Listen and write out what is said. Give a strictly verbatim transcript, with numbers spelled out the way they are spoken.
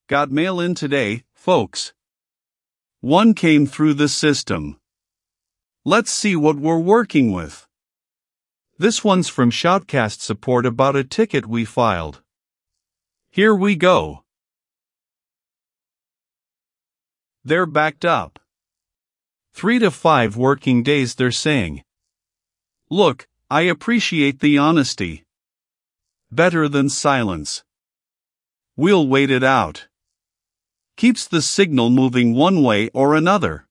Got mail in today, folks. One came through the system. Let's see what we're working with. This one's from Shoutcast Support about a ticket we filed. Here we go. They're backed up. Three to five working days, they're saying. Look, I appreciate the honesty. Better than silence. We'll wait it out. Keeps the signal moving one way or another.